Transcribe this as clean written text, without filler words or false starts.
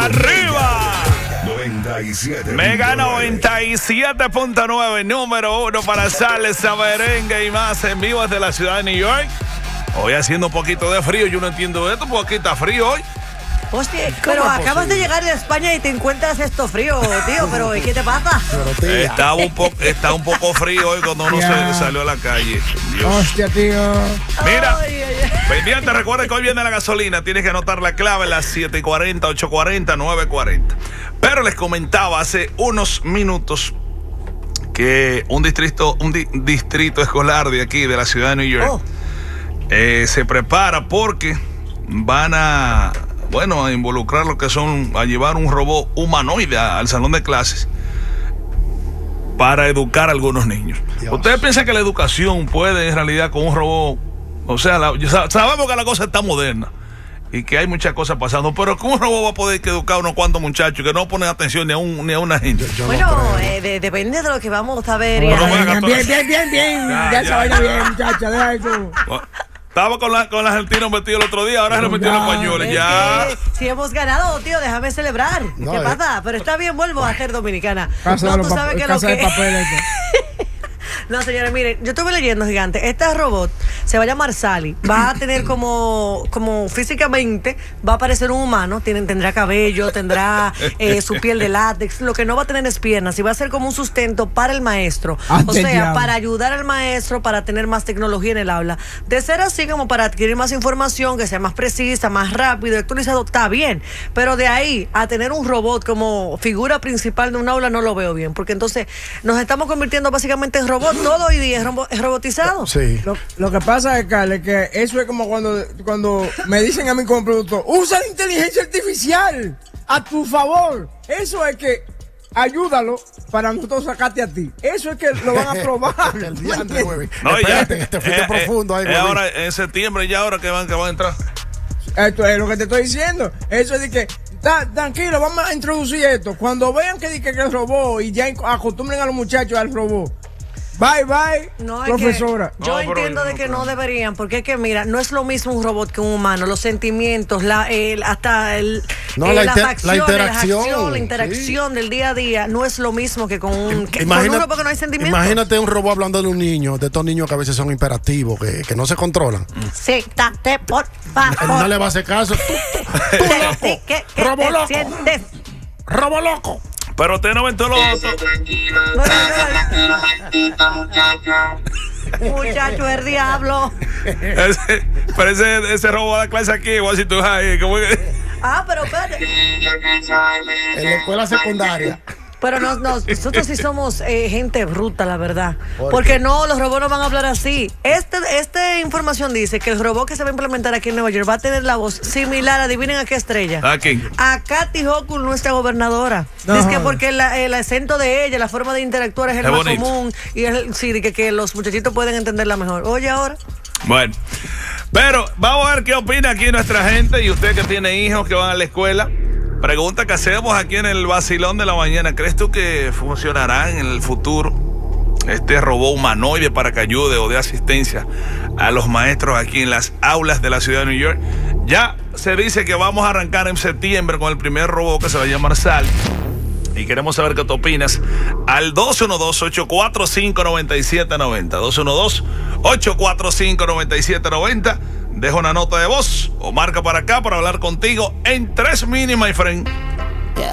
¡Arriba! 97. Mega 97.9, número 1 para salsa, merengue y más en vivo desde la ciudad de New York. Hoy haciendo un poquito de frío, yo no entiendo esto, porque aquí está frío hoy. Hostia, pero acabas de llegar de España y te encuentras esto frío, tío, pero ¿qué te pasa? Está un poco frío hoy cuando uno salió a la calle. Dios. Hostia, tío. Mira, pendiente, recuerda que hoy viene la gasolina. Tienes que anotar la clave, las 7:40, 8:40, 9:40. Pero les comentaba hace unos minutos que un distrito escolar de aquí, de la ciudad de New York, se prepara porque van a involucrar lo que son, a llevar un robot humanoide al salón de clases para educar a algunos niños. Dios. ¿Ustedes piensan que la educación puede en realidad con un robot? O sea, sabemos que la cosa está moderna y que hay muchas cosas pasando, pero ¿cómo un robot va a poder educar a unos cuantos muchachos que no ponen atención ni a una gente? Bueno, depende de lo que vamos a ver. Bien. Ya se vaya bien, muchacha, deja eso. Estaba con la argentinos metidos el otro día, ahora se lo metieron españoles. Ya. Si hemos ganado, tío, déjame celebrar. No, ¿qué pasa? Pero está bien, vuelvo a ser dominicana. Tú sabes que lo que... No, señores, miren, yo estuve leyendo, gigante. Este robot se va a llamar Sally. Va a tener como físicamente, va a parecer un humano. Tendrá cabello, tendrá su piel de látex. Lo que no va a tener es piernas. Y va a ser como un sustento para el maestro. O sea, para ayudar al maestro, para tener más tecnología en el aula. De ser así como para adquirir más información, que sea más precisa, más rápido, actualizado, está bien. Pero de ahí a tener un robot como figura principal de un aula, no lo veo bien. Porque entonces nos estamos convirtiendo básicamente en robots. Todo hoy día es robotizado. Sí. Lo que pasa es, Carles, que eso es como cuando me dicen a mí como productor, usa la inteligencia artificial a tu favor. Eso es que ayúdalo para nosotros sacarte a ti. Eso es que lo van a probar. No, espérate, este fuiste profundo ahí. Ahora, en septiembre, ya ahora que van a entrar. Esto es lo que te estoy diciendo. Eso es de que tranquilo, vamos a introducir esto. Cuando vean que el robot y ya acostumbren a los muchachos al robot. Bye, no, profesora. Yo entiendo de que no deberían, porque es que, mira, no es lo mismo un robot que un humano. Los sentimientos, la interacción del día a día no es lo mismo que con uno, porque no hay sentimientos. Imagínate un robot hablando de un niño, de estos niños que a veces son imperativos, que no se controlan. Siéntate, por favor. No le va a hacer caso. Robo loco. Robo loco. Pero usted no ven todos los otros. Muchacho, el diablo. Pero ese robo de la clase aquí, igual si tú ahí. Pero espérate. En la escuela secundaria. Pero nosotros sí somos gente bruta, la verdad. Porque no, los robots no van a hablar así. Esta información dice que el robot que se va a implementar aquí en Nueva York va a tener la voz similar, adivinen a qué estrella. ¿A quién? A Kathy Hochul, nuestra gobernadora. Es que porque el acento de ella, la forma de interactuar es el más común. Y que los muchachitos pueden entenderla mejor. Oye, ahora. Bueno. Pero vamos a ver qué opina aquí nuestra gente y usted que tiene hijos que van a la escuela. Pregunta que hacemos aquí en el vacilón de la mañana. ¿Crees tú que funcionará en el futuro este robot humanoide para que ayude o dé asistencia a los maestros aquí en las aulas de la ciudad de New York? Ya se dice que vamos a arrancar en septiembre con el primer robot que se va a llamar Sally. Y queremos saber qué tú opinas al 212-845-9790. 212-845-9790. Deja una nota de voz o marca para acá para hablar contigo en 3 minutes, my friend.